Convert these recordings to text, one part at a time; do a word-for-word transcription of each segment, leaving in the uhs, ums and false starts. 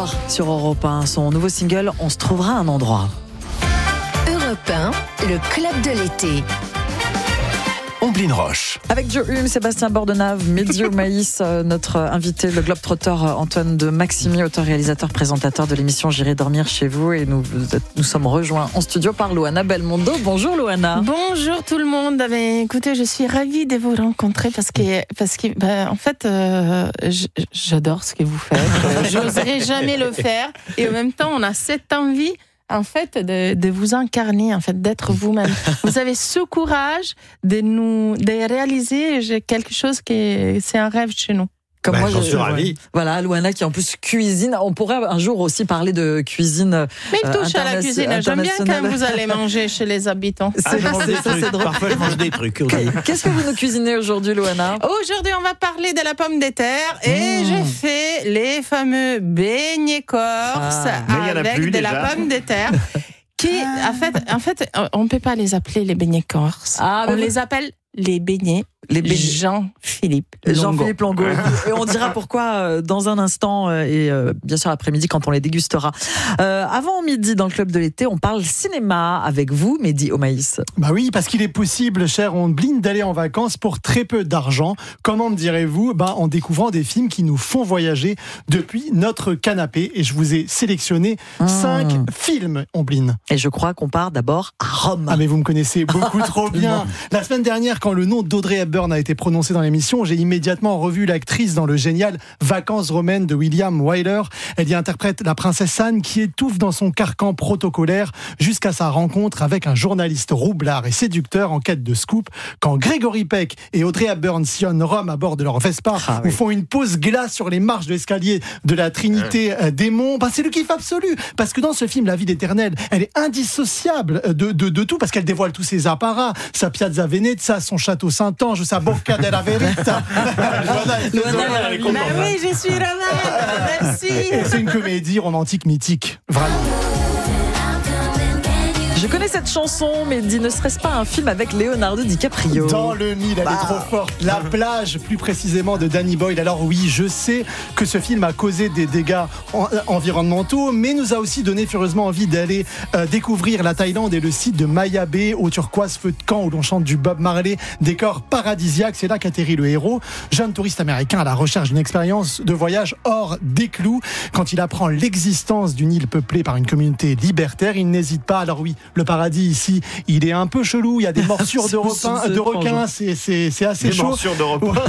soir sur Europe un. Son nouveau single, On se trouvera un endroit. Europe un, le club de l'été. Omblin Roche. Avec Joe Hume, Sébastien Bordenave, Mehdi Omaïs, euh, notre invité, le globe-trotter Antoine de Maximi, auteur, réalisateur, présentateur de l'émission J'irai dormir chez vous. Et nous, nous sommes rejoints en studio par Loana Belmondo. Bonjour Loana. Bonjour tout le monde. Mais écoutez, je suis ravie de vous rencontrer parce que, parce que bah, en fait, euh, j'adore ce que vous faites. J'oserais jamais le faire. Et en même temps, on a cette envie en fait, de, de vous incarner, en fait, d'être vous-même. Vous avez ce courage de nous, de réaliser quelque chose qui c'est un rêve chez nous. Comme ben, moi, j'en je, suis ravi. Voilà, Loana qui en plus cuisine. On pourrait un jour aussi parler de cuisine. Mais il touche euh, à la cuisine. J'aime bien quand vous allez manger chez les habitants. C'est, ah, c'est, ça, c'est drôle. Parfois, je mange des trucs. Qu'est-ce que vous nous cuisinez aujourd'hui, Loana? Aujourd'hui, on va parler de la pomme de terre et mmh. je fais les fameux beignets corse ah. avec plus, de déjà. la pomme de terre. Qui, ah. en fait, en fait, on ne peut pas les appeler les beignets corse. Ah, on vous... les appelle les beignets. Les beignets. Jean-Philippe Longo. Jean-Philippe Longo. Et on dira pourquoi dans un instant et bien sûr l'après-midi quand on les dégustera. Euh, avant midi dans le club de l'été, on parle cinéma avec vous, Mehdi Omaïs. Bah oui, parce qu'il est possible, cher Omblin, d'aller en vacances pour très peu d'argent. Comment me direz-vous? Bah, en découvrant des films qui nous font voyager depuis notre canapé. Et je vous ai sélectionné mmh. cinq films, Omblin. Et je crois qu'on part d'abord à Rome. Ah mais vous me connaissez beaucoup trop bien. La semaine dernière, quand le nom d'Audrey Hepburn a été prononcé dans l'émission, j'ai immédiatement revu l'actrice dans le génial Vacances romaines de William Wyler. Elle y interprète la princesse Anne qui étouffe dans son carcan protocolaire jusqu'à sa rencontre avec un journaliste roublard et séducteur en quête de scoop. Quand Gregory Peck et Audrey Hepburn sillonnent Rome à bord de leur Vespa ah, ou oui. font une pause glace sur les marches de l'escalier de la Trinité euh. des Monts, bah, c'est le kiff absolu. Parce que dans ce film, La vie éternelle, elle est indissociable de, de, de tout parce qu'elle dévoile tous ses apparats, sa Piazza Venezia, son château Saint-Ange, sa Bocca della Verita. Bah oui, je suis ravie. Merci. Et c'est une comédie romantique mythique, vraiment. Je connais cette chanson, mais ne serait-ce pas un film avec Leonardo DiCaprio? Dans le mille, elle bah. est trop forte. La plage, plus précisément, de Danny Boyle. Alors oui, je sais que ce film a causé des dégâts en, environnementaux, mais nous a aussi donné furieusement envie d'aller euh, découvrir la Thaïlande et le site de Maya Bay, au turquoise feu de camp où l'on chante du Bob Marley, décor paradisiaque. C'est là qu'atterrit le héros, jeune touriste américain à la recherche d'une expérience de voyage hors des clous. Quand il apprend l'existence d'une île peuplée par une communauté libertaire, il n'hésite pas. Alors oui, le paradis ici, il est un peu chelou. Il y a des morsures de, repas, de requins, c'est, c'est, c'est assez des chaud. Des morsures de repas.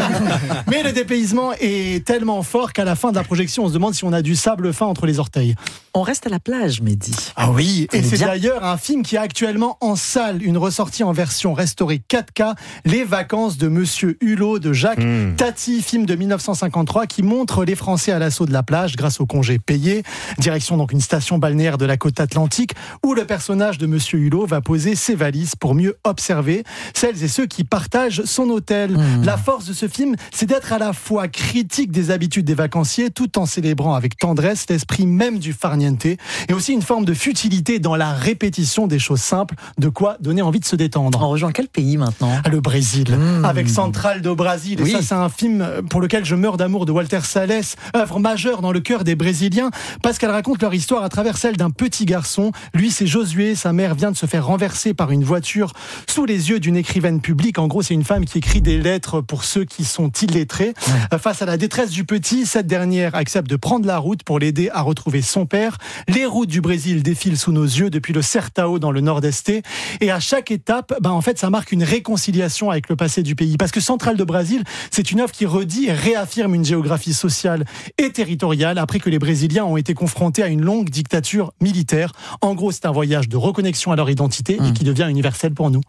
Mais le dépaysement est tellement fort qu'à la fin de la projection, on se demande si on a du sable fin entre les orteils. On reste à la plage, Mehdi. Ah oui, et c'est bien. d'ailleurs un film qui a actuellement en salle une ressortie en version restaurée quatre K, Les Vacances de Monsieur Hulot de Jacques mmh. Tati, film de dix-neuf cent cinquante-trois qui montre les Français à l'assaut de la plage grâce au congé payé. Direction donc une station balnéaire de la côte atlantique où le personnage de Monsieur Hulot va poser ses valises pour mieux observer celles et ceux qui partagent son hôtel. Mmh. La force de ce film, c'est d'être à la fois critique des habitudes des vacanciers tout en célébrant avec tendresse l'esprit même du farniente et aussi une forme de futilité dans la répétition des choses simples, de quoi donner envie de se détendre. On rejoint quel pays maintenant? Le Brésil, mmh. avec Central do Brasil. Oui. Et ça, c'est un film pour lequel je meurs d'amour de Walter Salles, œuvre majeure dans le cœur des Brésiliens, parce qu'elle raconte leur histoire à travers celle d'un petit garçon. Lui, c'est Josué. Sa mère vient de se faire renverser par une voiture sous les yeux d'une écrivaine publique. En gros, c'est une femme qui écrit des lettres pour ceux qui sont illettrés. Ouais. Face à la détresse du petit, cette dernière accepte de prendre la route pour l'aider à retrouver son père. Les routes du Brésil défilent sous nos yeux depuis le Sertão dans le nord-est. Et à chaque étape, ben en fait, ça marque une réconciliation avec le passé du pays. Parce que Central do Brasil, c'est une œuvre qui redit et réaffirme une géographie sociale et territoriale après que les Brésiliens ont été confrontés à une longue dictature militaire. En gros, c'est un voyage de reconnexion à leur identité mmh. et qui devient universel pour nous.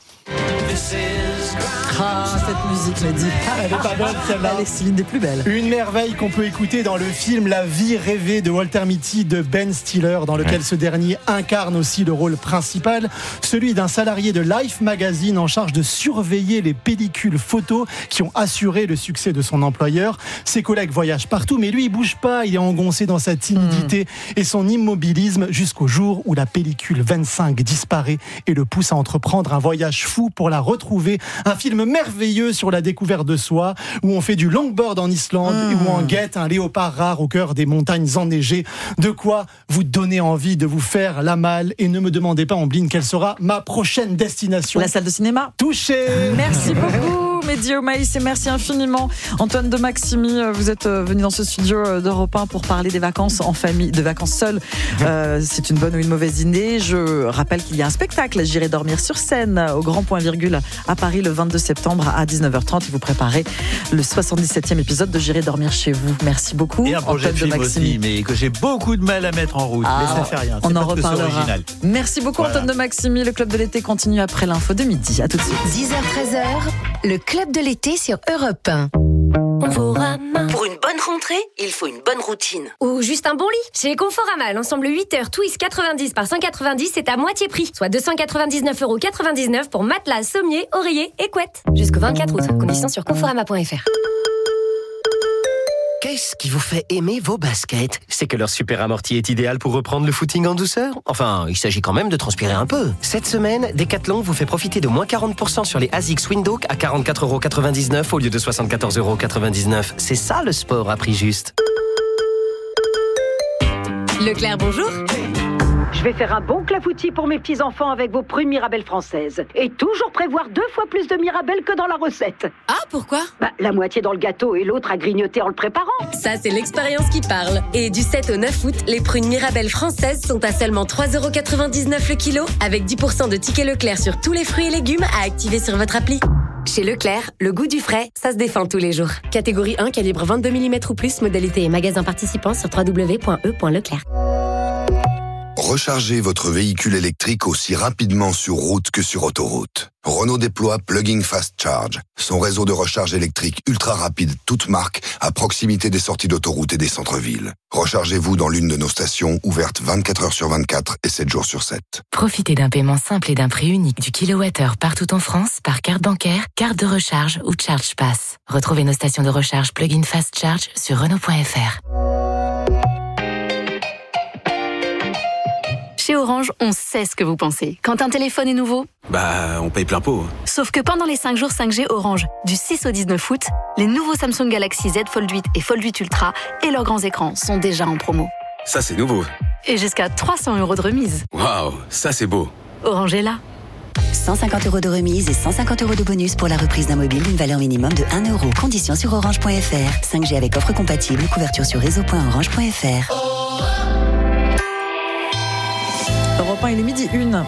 Ah, cette musique, Mehdi. Elle est pas bonne, celle-là. Elle est c'est l'une des plus belles. Une merveille qu'on peut écouter dans le film La vie rêvée de Walter Mitty de Ben Stiller, dans lequel ouais. ce dernier incarne aussi le rôle principal, celui d'un salarié de Life Magazine en charge de surveiller les pellicules photos qui ont assuré le succès de son employeur. Ses collègues voyagent partout, mais lui, il bouge pas. Il est engoncé dans sa timidité mmh. et son immobilisme jusqu'au jour où la pellicule vingt-cinq disparaît et le pousse à entreprendre un voyage fou pour la retrouver. Un film merveilleux merveilleux sur la découverte de soi, où on fait du longboard en Islande, mmh. et où on guette un léopard rare au cœur des montagnes enneigées. De quoi vous donner envie de vous faire la malle. Et ne me demandez pas, Ombline, quelle sera ma prochaine destination. La salle de cinéma. Touché. Merci beaucoup, Mehdi Omaïs, et merci infiniment, Antoine de Maximi. Vous êtes venu dans ce studio d'Europe un pour parler des vacances en famille, de vacances seules. Euh, c'est une bonne ou une mauvaise idée. Je rappelle qu'il y a un spectacle, J'irai dormir sur scène, au Grand Point Virgule à Paris le vingt-deux septembre à dix-neuf heures trente. Et vous préparez le soixante-dix-septième épisode de J'irai dormir chez vous. Merci beaucoup. Et un projet Antoine de film de Maximi. aussi, mais que j'ai beaucoup de mal à mettre en route. Ah, mais ça fait rien. C'est on en parce que c'est reparlera. original. Merci beaucoup, Voilà. Antoine de Maximi. Le Club de l'été continue après l'info de midi. À tout de suite. dix heures treize heures, le club de l'été sur Europe un. Pour une bonne rentrée, il faut une bonne routine. Ou juste un bon lit. Chez Conforama, l'ensemble huit heures Twist quatre-vingt-dix par cent quatre-vingt-dix, c'est à moitié prix. Soit deux cent quatre-vingt-dix-neuf euros quatre-vingt-dix-neuf pour matelas, sommier, oreiller et couette. Jusqu'au vingt-quatre août. Conditions sur conforama point f r. Qu'est-ce qui vous fait aimer vos baskets ? C'est que leur super amorti est idéal pour reprendre le footing en douceur ? Enfin, il s'agit quand même de transpirer un peu. Cette semaine, Decathlon vous fait profiter de moins quarante pour cent sur les ASICS Windhoek à quarante-quatre euros quatre-vingt-dix-neuf au lieu de soixante-quatorze euros quatre-vingt-dix-neuf. C'est ça le sport à prix juste. Leclerc, bonjour. Je vais faire un bon clafoutis pour mes petits-enfants avec vos prunes Mirabelle françaises. Et toujours prévoir deux fois plus de Mirabelle que dans la recette. Ah, pourquoi ? Bah, la moitié dans le gâteau et l'autre à grignoter en le préparant. Ça, c'est l'expérience qui parle. Et du sept au neuf août, les prunes Mirabelle françaises sont à seulement trois euros quatre-vingt-dix-neuf le kilo, avec dix pour cent de tickets Leclerc sur tous les fruits et légumes à activer sur votre appli. Chez Leclerc, le goût du frais, ça se défend tous les jours. Catégorie un, calibre vingt-deux millimètres ou plus, modalité et magasin participant sur w w w point e point leclerc. Rechargez votre véhicule électrique aussi rapidement sur route que sur autoroute. Renault déploie Plug-in Fast Charge, son réseau de recharge électrique ultra rapide, toute marque, à proximité des sorties d'autoroute et des centres-villes. Rechargez-vous dans l'une de nos stations ouvertes vingt-quatre heures sur vingt-quatre et sept jours sur sept. Profitez d'un paiement simple et d'un prix unique du kilowattheure partout en France par carte bancaire, carte de recharge ou Charge Pass. Retrouvez nos stations de recharge Plug-in Fast Charge sur Renault point f r. Chez Orange, on sait ce que vous pensez. Quand un téléphone est nouveau, Bah, on paye plein pot. sauf que pendant les cinq jours cinq G Orange, du six au dix-neuf août, les nouveaux Samsung Galaxy Z Fold huit et Fold huit Ultra et leurs grands écrans sont déjà en promo. Ça, c'est nouveau. Et jusqu'à trois cents euros de remise. Waouh, ça, c'est beau. Orange est là. cent cinquante euros de remise et cent cinquante euros de bonus pour la reprise d'un mobile d'une valeur minimum de un euro. Conditions sur orange point f r. cinq G avec offre compatible, couverture sur réseau point orange point f r. Europe un, il est midi une.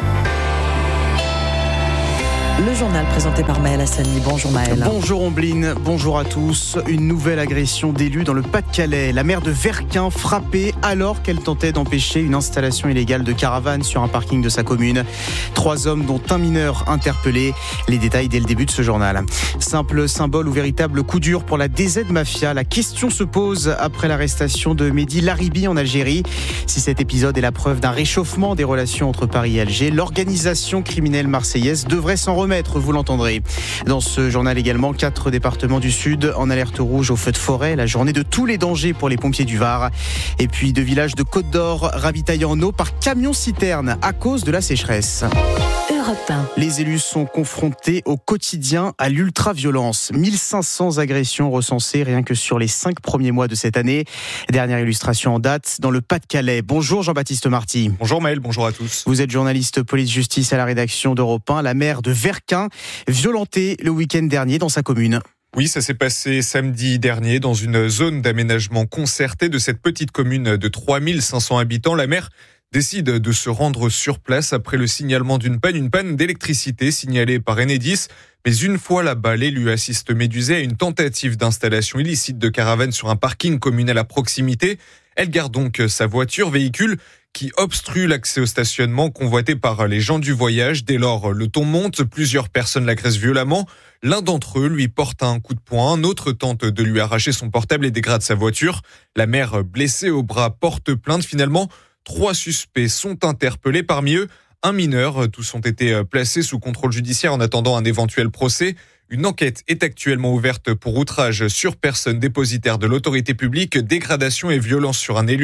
Le journal présenté par Maël Hassani. Bonjour Maël. Bonjour Ombline, bonjour à tous. Une nouvelle agression d'élus dans le Pas-de-Calais. La maire de Verquin frappée alors qu'elle tentait d'empêcher une installation illégale de caravane sur un parking de sa commune. Trois hommes dont un mineur interpellé. Les détails dès le début de ce journal. Simple symbole ou véritable coup dur pour la D Z Mafia. La question se pose après l'arrestation de Mehdi Laribi en Algérie. Si cet épisode est la preuve d'un réchauffement des relations entre Paris et Alger, l'organisation criminelle marseillaise devrait s'en remettre. Vous l'entendrez. Dans ce journal également, quatre départements du Sud en alerte rouge au feu de forêt. La journée de tous les dangers pour les pompiers du Var. Et puis deux villages de Côte d'Or ravitaillés en eau par camion-citerne à cause de la sécheresse. Europe un. Les élus sont confrontés au quotidien à l'ultra-violence. mille cinq cents agressions recensées rien que sur les cinq premiers mois de cette année. Dernière illustration en date dans le Pas-de-Calais. Bonjour Jean-Baptiste Marty. Bonjour Maël, bonjour à tous. Vous êtes journaliste police-justice à la rédaction d'Europe un. La maire de Verquin, violentée le week-end dernier dans sa commune. Oui, ça s'est passé samedi dernier dans une zone d'aménagement concerté de cette petite commune de trois mille cinq cents habitants. La maire décide de se rendre sur place après le signalement d'une panne, une panne d'électricité signalée par Enedis. Mais une fois là-bas, l'élu assiste médusé à une tentative d'installation illicite de caravane sur un parking communal à proximité. Elle garde donc sa voiture, véhicule qui obstrue l'accès au stationnement convoité par les gens du voyage. Dès lors, le ton monte, plusieurs personnes l'agressent violemment. L'un d'entre eux lui porte un coup de poing, un autre tente de lui arracher son portable et dégrade sa voiture. La mère, blessée au bras, porte plainte. Finalement, trois suspects sont interpellés, parmi eux un mineur. Tous ont été placés sous contrôle judiciaire en attendant un éventuel procès. Une enquête est actuellement ouverte pour outrage sur personne dépositaire de l'autorité publique, dégradation et violence sur un élu.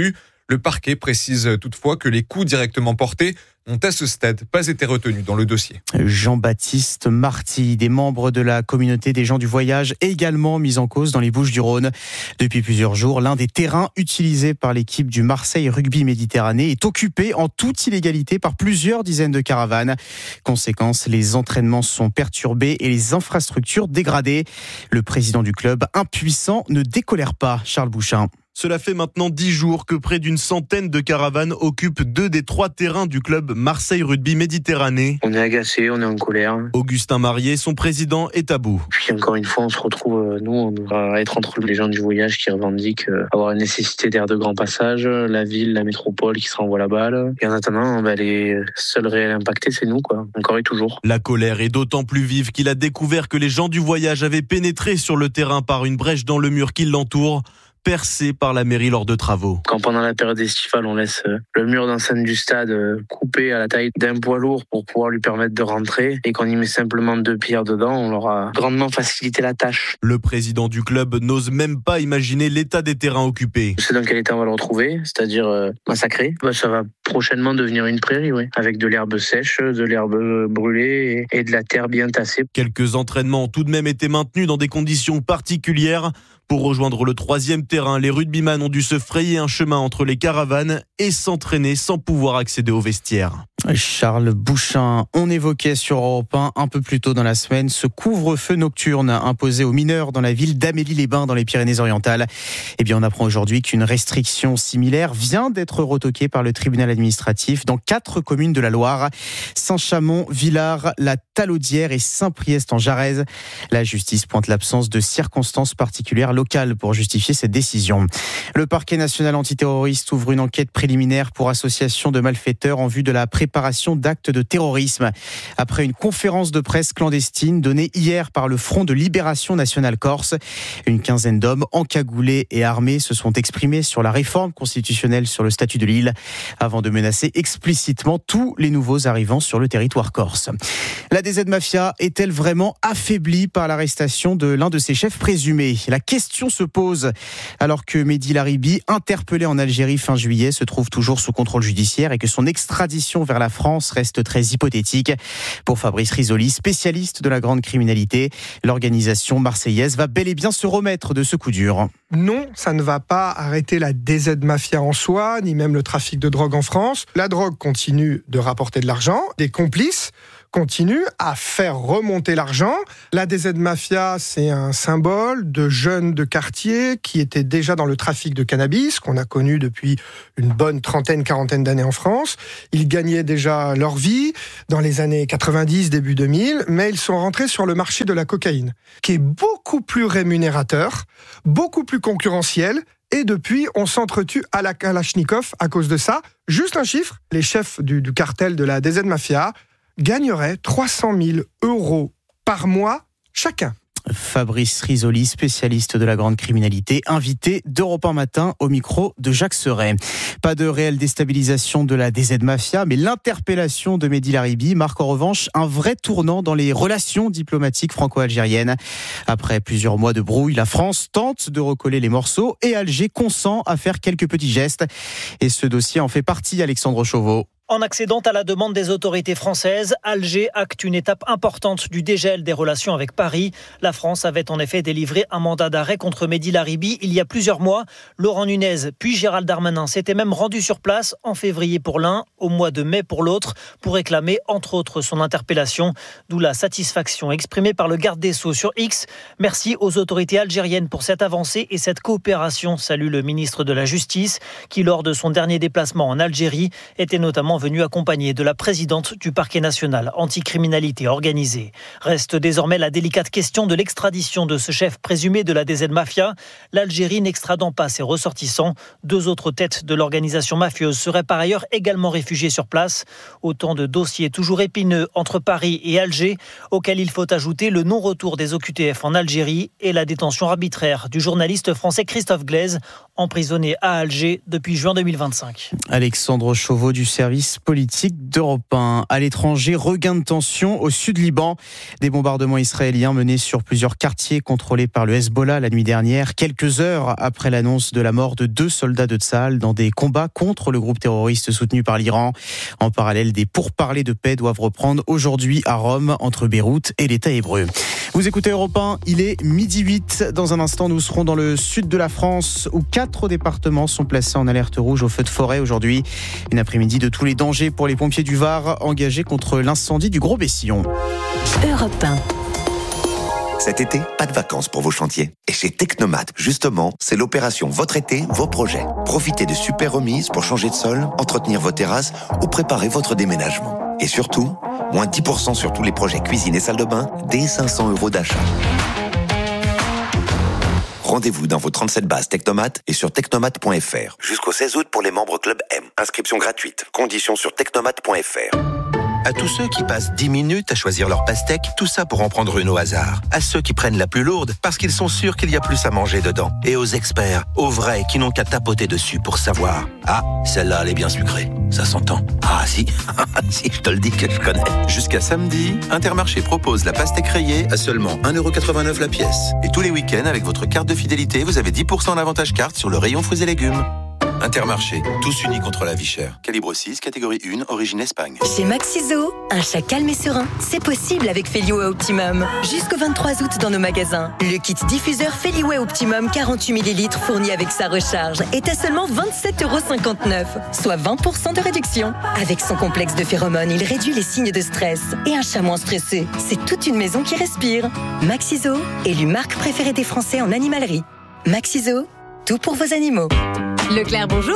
Le parquet précise toutefois que les coups directement portés n'ont à ce stade pas été retenus dans le dossier. Jean-Baptiste Marty, des membres de la communauté des gens du voyage, également mis en cause dans les Bouches-du-Rhône. Depuis plusieurs jours, l'un des terrains utilisés par l'équipe du Marseille Rugby Méditerranée est occupé en toute illégalité par plusieurs dizaines de caravanes. Conséquence, les entraînements sont perturbés et les infrastructures dégradées. Le président du club, impuissant, ne décolère pas. Charles Bouchin. Cela fait maintenant dix jours que près d'une centaine de caravanes occupent deux des trois terrains du club Marseille Rugby Méditerranée. On est agacé, on est en colère. Augustin Marié, son président, est à bout. Puis encore une fois, on se retrouve, nous, on doit être entre les gens du voyage qui revendiquent avoir une nécessité d'air de grand passage, la ville, la métropole qui se renvoie la balle. Et en attendant, ben, les seuls réels impactés, c'est nous, quoi. Encore et toujours. La colère est d'autant plus vive qu'il a découvert que les gens du voyage avaient pénétré sur le terrain par une brèche dans le mur qui l'entoure, percé par la mairie lors de travaux. Quand pendant la période estivale, on laisse le mur d'enceinte du stade coupé à la taille d'un poids lourd pour pouvoir lui permettre de rentrer et qu'on y met simplement deux pierres dedans, on leur a grandement facilité la tâche. Le président du club n'ose même pas imaginer l'état des terrains occupés. C'est dans quel état on va le retrouver, c'est-à-dire euh, massacré. Bah, ça va prochainement devenir une prairie, oui, avec de l'herbe sèche, de l'herbe brûlée et, et de la terre bien tassée. Quelques entraînements ont tout de même été maintenus dans des conditions particulières. Pour rejoindre le troisième terrain, les rugbyman ont dû se frayer un chemin entre les caravanes et s'entraîner sans pouvoir accéder aux vestiaires. Charles Bouchin, on évoquait sur Europe un un peu plus tôt dans la semaine ce couvre-feu nocturne imposé aux mineurs dans la ville d'Amélie-les-Bains dans les Pyrénées-Orientales. Eh bien, on apprend aujourd'hui qu'une restriction similaire vient d'être retoquée par le tribunal administratif dans quatre communes de la Loire: Saint-Chamond, Villars, la Talaudière et Saint-Priest en Jarez. La justice pointe l'absence de circonstances particulières locales pour justifier cette décision. Le parquet national antiterroriste ouvre une enquête préliminaire pour association de malfaiteurs en vue de la préparation d'actes de terrorisme. Après une conférence de presse clandestine donnée hier par le Front de Libération Nationale Corse, une quinzaine d'hommes encagoulés et armés se sont exprimés sur la réforme constitutionnelle sur le statut de l'île, avant de menacer explicitement tous les nouveaux arrivants sur le territoire corse. La D Z Mafia est-elle vraiment affaiblie par l'arrestation de l'un de ses chefs présumés ? La question se pose alors que Mehdi Laribi, interpellé en Algérie fin juillet, se trouve toujours sous contrôle judiciaire et que son extradition vers la France reste très hypothétique. Pour Fabrice Risoli, spécialiste de la grande criminalité, l'organisation marseillaise va bel et bien se remettre de ce coup dur. Non, ça ne va pas arrêter la D Z Mafia en soi, ni même le trafic de drogue en France. La drogue continue de rapporter de l'argent, des complices continuent à faire remonter l'argent. La D Z Mafia, c'est un symbole de jeunes de quartier qui étaient déjà dans le trafic de cannabis, qu'on a connu depuis une bonne trentaine, quarantaine d'années en France. Ils gagnaient déjà leur vie dans les années quatre-vingt-dix, début deux mille, mais ils sont rentrés sur le marché de la cocaïne, qui est beaucoup plus rémunérateur, beaucoup plus concurrentiel. Et depuis, on s'entretue à la Kalachnikov à cause de ça. Juste un chiffre, les chefs du, du cartel de la D Z Mafia gagneraient trois cent mille euros par mois chacun. Fabrice Risoli, spécialiste de la grande criminalité, invité d'Europe un matin au micro de Jacques Serret. Pas de réelle déstabilisation de la D Z Mafia, mais l'interpellation de Mehdi Laribi marque en revanche un vrai tournant dans les relations diplomatiques franco-algériennes. Après plusieurs mois de brouille, la France tente de recoller les morceaux et Alger consent à faire quelques petits gestes. Et ce dossier en fait partie, Alexandre Chauveau. En accédant à la demande des autorités françaises, Alger acte une étape importante du dégel des relations avec Paris. La France avait en effet délivré un mandat d'arrêt contre Mehdi Laribi il y a plusieurs mois. Laurent Nunez puis Gérald Darmanin s'étaient même rendus sur place en février pour l'un, au mois de mai pour l'autre, pour réclamer entre autres son interpellation. D'où la satisfaction exprimée par le garde des Sceaux sur X. Merci aux autorités algériennes pour cette avancée et cette coopération, salue le ministre de la Justice, qui lors de son dernier déplacement en Algérie était notamment venu accompagné de la présidente du parquet national anticriminalité organisée. Reste désormais la délicate question de l'extradition de ce chef présumé de la D Z Mafia. L'Algérie n'extradant pas ses ressortissants. Deux autres têtes de l'organisation mafieuse seraient par ailleurs également réfugiées sur place. Autant de dossiers toujours épineux entre Paris et Alger, auxquels il faut ajouter le non-retour des O Q T F en Algérie et la détention arbitraire du journaliste français Christophe Glaise, emprisonné à Alger depuis juin deux mille vingt-cinq. Alexandre Chauveau du service politique d'Europe un. À l'étranger, regain de tension au sud Liban. Des bombardements israéliens menés sur plusieurs quartiers contrôlés par le Hezbollah la nuit dernière, quelques heures après l'annonce de la mort de deux soldats de Tsahal dans des combats contre le groupe terroriste soutenu par l'Iran. En parallèle, des pourparlers de paix doivent reprendre aujourd'hui à Rome entre Beyrouth et l'État hébreu. Vous écoutez Europe un, il est midi huit. Dans un instant, nous serons dans le sud de la France où quatre départements sont placés en alerte rouge au feu de forêt aujourd'hui. Une après-midi de tous les dangers pour les pompiers du Var engagés contre l'incendie du Gros Bessillon. Europe un. Cet été, pas de vacances pour vos chantiers. Et chez Technomat, justement, c'est l'opération Votre été, vos projets. Profitez de super remises pour changer de sol, entretenir vos terrasses ou préparer votre déménagement. Et surtout, moins dix pour cent sur tous les projets cuisine et salle de bain, dès cinq cents euros d'achat. Rendez-vous dans vos trente-sept bases Technomat et sur technomat point f r. Jusqu'au seize août pour les membres Club M. Inscription gratuite. Conditions sur technomat point f r. À tous ceux qui passent dix minutes à choisir leur pastèque, tout ça pour en prendre une au hasard. À ceux qui prennent la plus lourde, parce qu'ils sont sûrs qu'il y a plus à manger dedans. Et aux experts, aux vrais, qui n'ont qu'à tapoter dessus pour savoir. Ah, celle-là, elle est bien sucrée. Ça s'entend. Ah si, si, je te le dis que je connais. Jusqu'à samedi, Intermarché propose la pastèque rayée à seulement un euro quatre-vingt-neuf la pièce. Et tous les week-ends, avec votre carte de fidélité, vous avez dix pour cent d'avantage carte sur le rayon fruits et légumes. Intermarché, tous unis contre la vie chère. Calibre six, catégorie un, origine Espagne. Chez Maxiso, un chat calme et serein, c'est possible avec Feliway Optimum. Jusqu'au vingt-trois août dans nos magasins. Le kit diffuseur Feliway Optimum quarante-huit millilitres fourni avec sa recharge est à seulement vingt-sept euros cinquante-neuf, soit vingt pour cent de réduction. Avec son complexe de phéromones, il réduit les signes de stress. Et un chat moins stressé, c'est toute une maison qui respire. Maxiso, élu marque préférée des Français en animalerie. Maxiso, tout pour vos animaux. Leclerc, bonjour.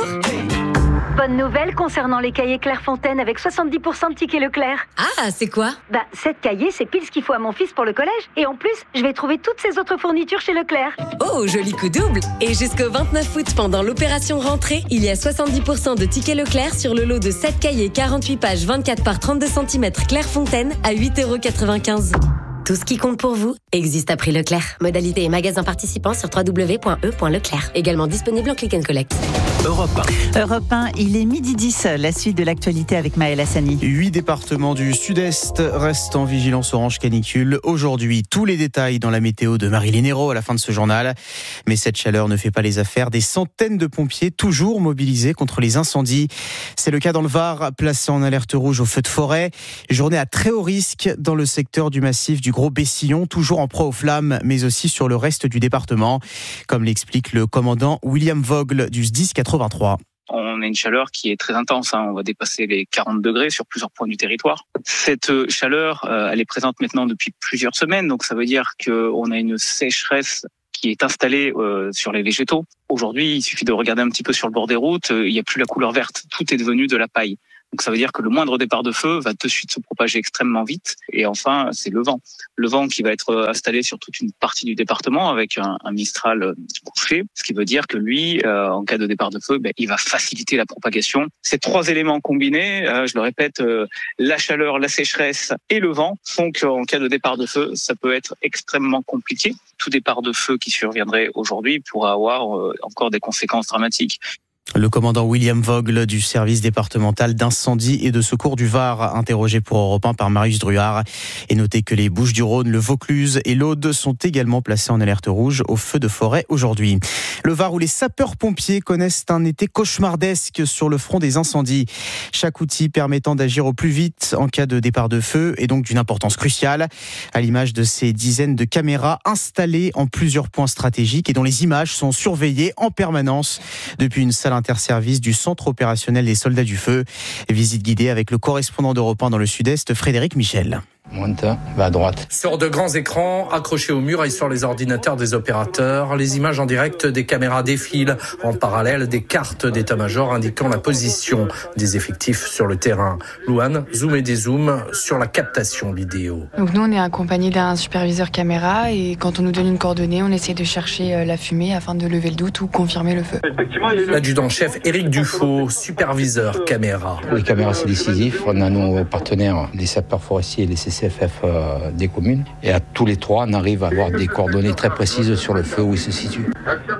Bonne nouvelle concernant les cahiers Clairefontaine avec soixante-dix pour cent de tickets Leclerc. Ah, c'est quoi? Bah, sept cahiers, c'est pile ce qu'il faut à mon fils pour le collège. Et en plus, je vais trouver toutes ces autres fournitures chez Leclerc. Oh, joli coup double. Et jusqu'au vingt-neuf août, pendant l'opération rentrée, il y a soixante-dix pour cent de tickets Leclerc sur le lot de sept cahiers quarante-huit pages vingt-quatre par trente-deux centimètres Clairefontaine à huit euros quatre-vingt-quinze. Tout ce qui compte pour vous existe à prix Leclerc. Modalité et magasins participants sur w w w point e point leclerc. Également disponible en click and collect. Europe un. Europe un, il est midi dix. La suite de l'actualité avec Maël Hassani. Huit départements du sud-est restent en vigilance orange canicule. Aujourd'hui, tous les détails dans la météo de Marilyn Hérault à la fin de ce journal. Mais cette chaleur ne fait pas les affaires des centaines de pompiers toujours mobilisés contre les incendies. C'est le cas dans le Var, placé en alerte rouge au feu de forêt. Journée à très haut risque dans le secteur du massif du Gros Bessillon, toujours en proie aux flammes, mais aussi sur le reste du département, comme l'explique le commandant William Vogel du S D I S quatre-vingt-trois. On a une chaleur qui est très intense, hein. On va dépasser les quarante degrés sur plusieurs points du territoire. Cette chaleur, euh, elle est présente maintenant depuis plusieurs semaines, donc ça veut dire qu'on a une sécheresse qui est installée euh, sur les végétaux. Aujourd'hui, il suffit de regarder un petit peu sur le bord des routes, euh, il n'y a plus la couleur verte, tout est devenu de la paille. Donc ça veut dire que le moindre départ de feu va de suite se propager extrêmement vite. Et enfin, c'est le vent. Le vent qui va être installé sur toute une partie du département avec un, un Mistral couché, ce qui veut dire que lui, euh, en cas de départ de feu, ben, il va faciliter la propagation. Ces trois éléments combinés, euh, je le répète, euh, la chaleur, la sécheresse et le vent font qu'en cas de départ de feu, ça peut être extrêmement compliqué. Tout départ de feu qui surviendrait aujourd'hui pourra avoir euh, encore des conséquences dramatiques. Le commandant William Vogel du service départemental d'incendie et de secours du Var, interrogé pour Europe un par Marius Druard. Et notez que les Bouches-du-Rhône, le Vaucluse et l'Aude sont également placés en alerte rouge au feu de forêt aujourd'hui. Le Var où les sapeurs-pompiers connaissent un été cauchemardesque sur le front des incendies. Chaque outil permettant d'agir au plus vite en cas de départ de feu est donc d'une importance cruciale, à l'image de ces dizaines de caméras installées en plusieurs points stratégiques et dont les images sont surveillées en permanence depuis une salle interservice du centre opérationnel des soldats du feu. Visite guidée avec le correspondant d'Europe un dans le sud-est, Frédéric Michel. Monte, va à droite. Sur de grands écrans, accrochés au mur et sur les ordinateurs des opérateurs, les images en direct des caméras défilent. En parallèle, des cartes d'état-major indiquant la position des effectifs sur le terrain. Louane zoom et dézoom sur la captation vidéo. Donc nous, on est accompagné d'un superviseur caméra et quand on nous donne une coordonnée, on essaie de chercher la fumée afin de lever le doute ou confirmer le feu. L'adjudant-chef Éric Dufaux, superviseur caméra. Les caméras, c'est décisif. On a nos partenaires, les sapeurs forestiers et les C C F F des communes. Et à tous les trois, on arrive à avoir des coordonnées très précises sur le feu où il se situe.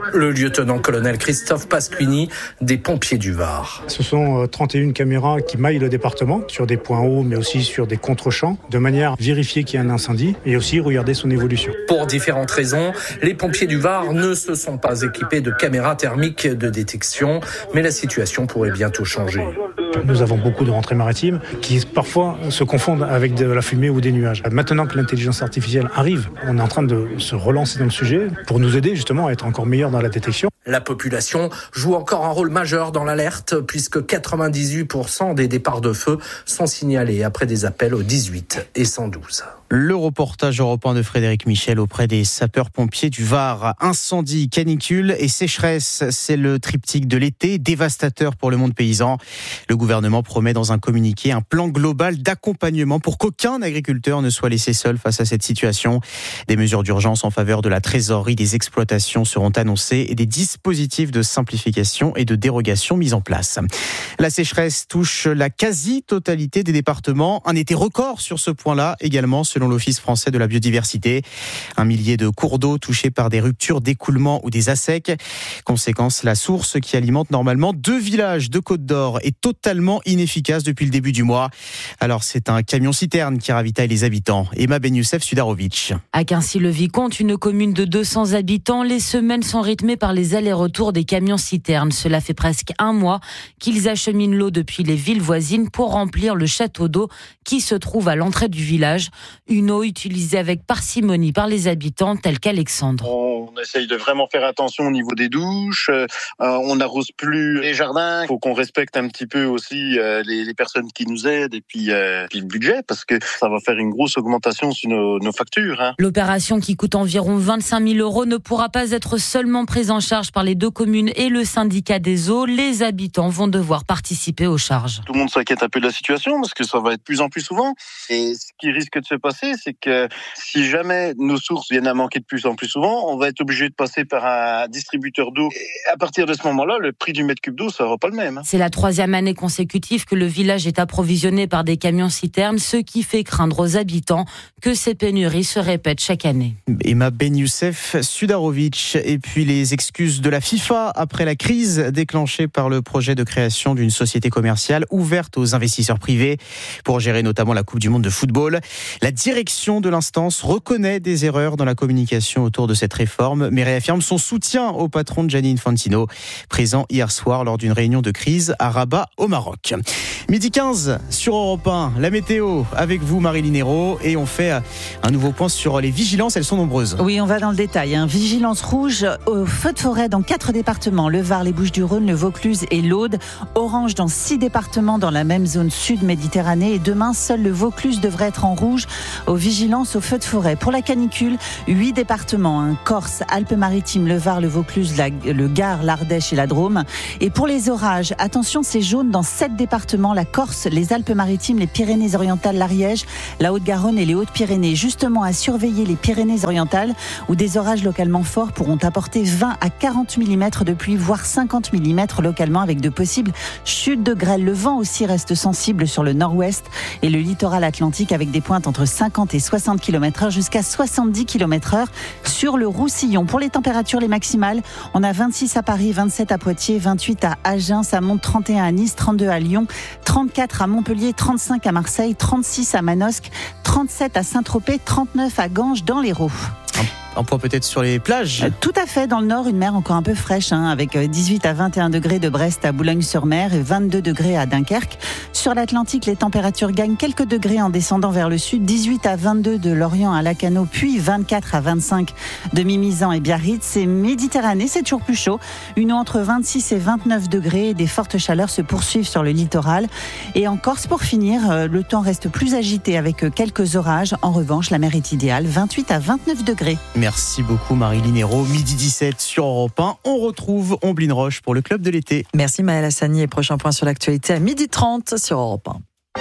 Le lieutenant-colonel Christophe Pasquini des pompiers du Var. Ce sont trente et une caméras qui maillent le département sur des points hauts mais aussi sur des contre-champs de manière à vérifier qu'il y a un incendie et aussi regarder son évolution. Pour différentes raisons, les pompiers du Var ne se sont pas équipés de caméras thermiques de détection, mais la situation pourrait bientôt changer. Nous avons beaucoup de rentrées maritimes qui parfois se confondent avec de la fumée ou des nuages. Maintenant que l'intelligence artificielle arrive, on est en train de se relancer dans le sujet pour nous aider justement à être encore meilleurs dans la détection. La population joue encore un rôle majeur dans l'alerte puisque quatre-vingt-dix-huit pour cent des départs de feu sont signalés après des appels au dix-huit et cent douze. Le reportage européen de Frédéric Michel auprès des sapeurs-pompiers du Var. Incendie, canicule et sécheresse, c'est le triptyque de l'été, dévastateur pour le monde paysan. Le gouvernement promet dans un communiqué un plan global d'accompagnement pour qu'aucun agriculteur ne soit laissé seul face à cette situation. Des mesures d'urgence en faveur de la trésorerie des exploitations seront annoncées et des dispositifs de simplification et de dérogation mis en place. La sécheresse touche la quasi-totalité des départements. Un été record sur ce point-là également, selon l'Office français de la biodiversité. Un millier de cours d'eau touchés par des ruptures d'écoulement ou des assecs. Conséquence, la source qui alimente normalement deux villages de Côte-d'Or est totalement inefficace depuis le début du mois. Alors c'est un camion-citerne qui ravitaille les habitants. Emma Ben Youssef Sudarovic. À Quincy-le-Vicomte, une commune de deux cents habitants, les semaines sont rythmées par les allers-retours des camions-citernes. Cela fait presque un mois qu'ils acheminent l'eau depuis les villes voisines pour remplir le château d'eau qui se trouve à l'entrée du village. Une eau utilisée avec parcimonie par les habitants tels qu'Alexandre. On essaye de vraiment faire attention au niveau des douches. Euh, on n'arrose plus les jardins. Il faut qu'on respecte un petit peu aussi euh, les, les personnes qui nous aident et puis, euh, puis le budget parce que ça va faire une grosse augmentation sur nos, nos factures. Hein. L'opération qui coûte environ vingt-cinq mille euros ne pourra pas être seulement prise en charge par les deux communes et le syndicat des eaux. Les habitants vont devoir participer aux charges. Tout le monde s'inquiète un peu de la situation parce que ça va être de plus en plus souvent. Et ce qui risque de se passer, c'est que si jamais nos sources viennent à manquer de plus en plus souvent, on va être obligé de passer par un distributeur d'eau. Et à partir de ce moment-là, le prix du mètre cube d'eau, ça sera pas le même. Hein. C'est la troisième année consécutive que le village est approvisionné par des camions-citernes, ce qui fait craindre aux habitants que ces pénuries se répètent chaque année. Emma Ben Youssef Sudarovic. Et puis les excuses de la FIFA après la crise déclenchée par le projet de création d'une société commerciale ouverte aux investisseurs privés pour gérer notamment la Coupe du Monde de football. La direction de l'instance reconnaît des erreurs dans la communication autour de cette réforme, mais réaffirme son soutien au patron de Gianni Infantino, présent hier soir lors d'une réunion de crise à Rabat au Maroc. midi quinze sur Europe un, la météo avec vous Marie-Line Hérault, et on fait un nouveau point sur les vigilances, elles sont nombreuses. Oui, on va dans le détail. Hein. Vigilance rouge au feu de forêt dans quatre départements, le Var, les Bouches-du-Rhône, le Vaucluse et l'Aude. Orange dans six départements dans la même zone sud-Méditerranée, et demain, seul le Vaucluse devrait être en rouge aux vigilances au feu de forêt. Pour la canicule, huit départements, hein, Corse, Alpes-Maritimes, le Var, le Vaucluse, la, le Gard, l'Ardèche et la Drôme. Et pour les orages, attention, c'est jaune dans sept départements, la Corse, les Alpes-Maritimes, les Pyrénées-Orientales, l'Ariège, la Haute-Garonne et les Hautes-Pyrénées. Justement, à surveiller les Pyrénées-Orientales où des orages localement forts pourront apporter vingt à quarante millimètres de pluie, voire cinquante millimètres localement avec de possibles chutes de grêle. Le vent aussi reste sensible sur le nord-ouest et le littoral atlantique avec des pointes entre cinquante et soixante kilomètres heure jusqu'à soixante-dix kilomètres heure sur le Roussillon. Pour les températures, les maximales, on a vingt-six à Paris, vingt-sept à Poitiers, vingt-huit à Agen, ça monte trente et un à Nice, trente-deux à Lyon, trente-quatre à Montpellier, trente-cinq à Marseille, trente-six à Manosque, trente-sept à Saint-Tropez, trente-neuf à Ganges dans l'Hérault. Un point peut-être sur les plages. Tout à fait, dans le nord, une mer encore un peu fraîche, hein, avec dix-huit à vingt et un degrés de Brest à Boulogne-sur-Mer et vingt-deux degrés à Dunkerque. Sur l'Atlantique, les températures gagnent quelques degrés en descendant vers le sud, dix-huit à vingt-deux de Lorient à Lacanau, puis vingt-quatre à vingt-cinq de Mimizan et Biarritz. Et Méditerranée, c'est toujours plus chaud. Une eau entre vingt-six et vingt-neuf degrés, et des fortes chaleurs se poursuivent sur le littoral. Et en Corse, pour finir, le temps reste plus agité avec quelques orages. En revanche, la mer est idéale, vingt-huit à vingt-neuf degrés. Merci beaucoup Marie-Line Hérault. midi dix-sept sur Europe un. On retrouve Omblin Roche pour le club de l'été. Merci Maëlle Hassani, et prochain point sur l'actualité à midi trente sur Europe un.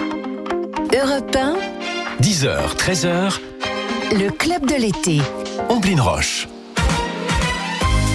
Europe un, dix heures, treize heures. Le club de l'été. Omblin Roche.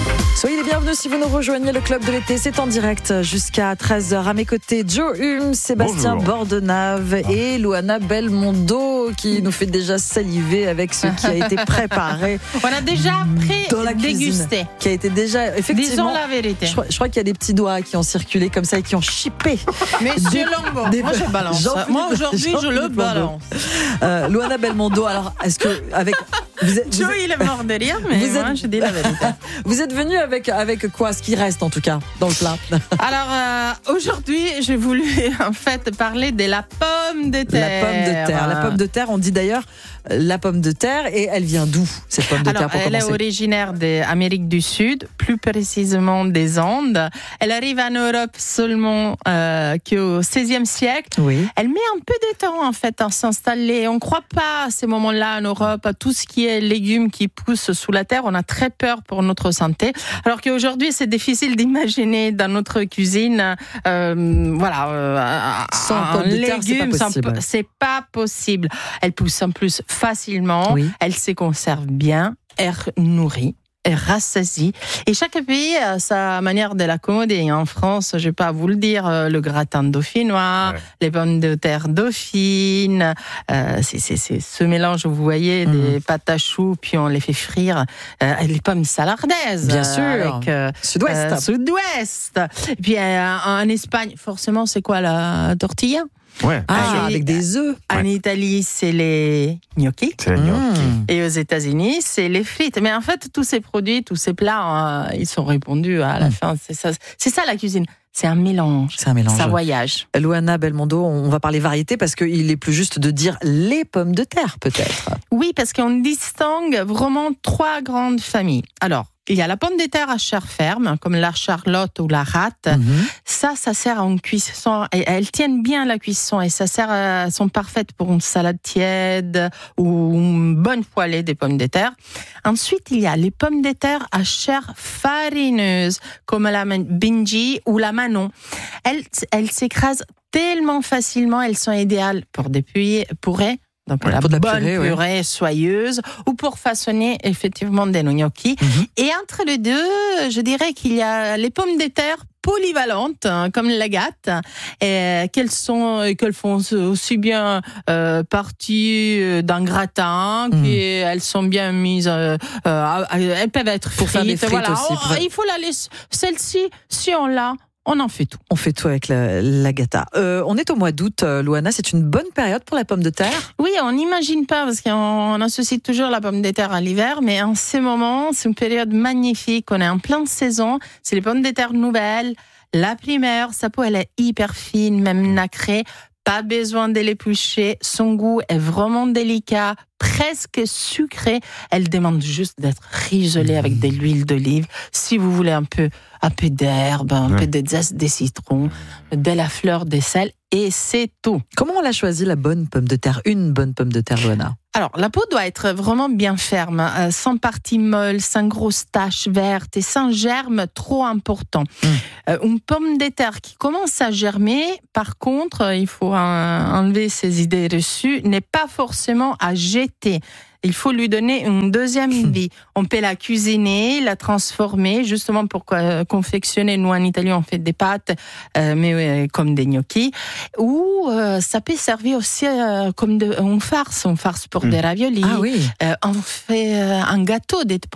Soyez les bienvenus si vous nous rejoignez. Le Club de l'été, c'est en direct jusqu'à treize heures. À mes côtés, Joe Hume, Sébastien Bonjour. Bordenave ah. et Luana Belmondo qui nous fait déjà saliver avec ce qui a été préparé. On a déjà pré-dégusté. Qui a été déjà, effectivement. Disons la vérité. Je crois, je crois qu'il y a des petits doigts qui ont circulé comme ça et qui ont chippé. Monsieur Longo, moi je balance. Jean-Philippe, moi aujourd'hui, je le balance. Euh, Luana Belmondo, alors est-ce que avec vous êtes, Joe, il est mort de rire, mais vous moi, êtes, je dis la vérité. Vous êtes venu avec avec quoi, ce qui reste en tout cas dans le plat? Alors euh, aujourd'hui, j'ai voulu en fait parler de la pomme de terre. La pomme de terre. La pomme de terre, on dit d'ailleurs la pomme de terre, et elle vient d'où cette pomme de Alors, terre pour elle commencer? est originaire d'Amérique du Sud, plus précisément des Andes. Elle arrive en Europe seulement euh, qu'au seizième siècle. Oui. Elle met un peu de temps en fait à s'installer. On ne croit pas à ces moments-là en Europe à tout ce qui est légumes qui poussent sous la terre. On a très peur pour notre santé. Alors qu'aujourd'hui, c'est difficile d'imaginer dans notre cuisine, euh, voilà, euh, sans un pomme de terre, légume, c'est pas possible. Sans, c'est pas possible. Elle pousse en plus facilement. Oui. Elle se conserve bien. Elle nourrit. Elle rassasie. Et chaque pays a sa manière de l'accommoder. En France, je ne vais pas vous le dire, le gratin dauphinois, ouais. les pommes de terre dauphines, euh, c'est, c'est, c'est ce mélange, vous voyez, mmh. des pâtes à choux, puis on les fait frire, euh, les pommes salardaises. Bien sûr, avec, euh, sud-ouest. Euh, sud-ouest. Et puis euh, en Espagne, forcément, c'est quoi la tortilla? Ouais, ah, avec des œufs. En ouais. Italie, c'est les gnocchis. C'est les gnocchis. Mmh. Et aux États-Unis, c'est les frites. Mais en fait, tous ces produits, tous ces plats, euh, ils sont répandus à la mmh. fin. C'est ça, c'est ça la cuisine. C'est un mélange. C'est un mélange. Ça voyage. Luana Belmondo, on va parler variété parce qu'il est plus juste de dire les pommes de terre, peut-être. Oui, parce qu'on distingue vraiment trois grandes familles. Alors, il y a la pomme de terre à chair ferme, comme la charlotte ou la rate. Mm-hmm. Ça, ça sert à une cuisson. Et elles tiennent bien la cuisson et ça sert à, sont parfaites pour une salade tiède ou une bonne poêlée des pommes de terre. Ensuite, il y a les pommes de terre à chair farineuse, comme la bhinji ou la manon. Elles, elles s'écrasent tellement facilement, elles sont idéales pour des purées. Donc ouais, la pour de la bonne purée, purée ouais. soyeuse ou pour façonner effectivement des gnocchis. Mm-hmm. Et entre les deux, je dirais qu'il y a les pommes de terre polyvalentes, hein, comme la gâte, et qu'elles sont, qu'elles font aussi bien euh, partie d'un gratin, mmh. qu'elles sont bien mises, euh, euh, elles peuvent être frites. Pour faire des frites voilà. aussi. Oh, pour... Il faut la laisser. Celle-ci, si on l'a, on en fait tout. On fait tout avec la, la gâta. Euh, on est au mois d'août, euh, Luana, c'est une bonne période pour la pomme de terre? Oui, on n'imagine pas, parce qu'on associe toujours la pomme de terre à l'hiver, mais en ce moment, c'est une période magnifique. On est en pleine saison, c'est les pommes de terre nouvelles, la primeur, sa peau, elle est hyper fine, même nacrée. Pas besoin de l'éplucher. Son goût est vraiment délicat, presque sucré. Elle demande juste d'être risolée avec de l'huile d'olive. Si vous voulez un peu, un peu d'herbe, un ouais. peu de zeste de citron, de la fleur de sel, et c'est tout. Comment on l'a choisi, la bonne pomme de terre? Une bonne pomme de terre, Luana? Alors, la peau doit être vraiment bien ferme, euh, sans parties molles, sans grosses taches vertes et sans germes trop importants. Mmh. Euh, une pomme de terre qui commence à germer, par contre, euh, il faut euh, enlever ces idées reçues, n'est pas forcément à jeter. Il faut lui donner une deuxième vie. On peut la cuisiner, la transformer, justement pour confectionner. Nous, en Italie, on fait des pâtes, euh, mais euh, comme des gnocchis. Ou euh, ça peut servir aussi euh, comme de, une farce, une farce pour mmh. des raviolis. Ah oui. Euh, on fait euh, un gâteau des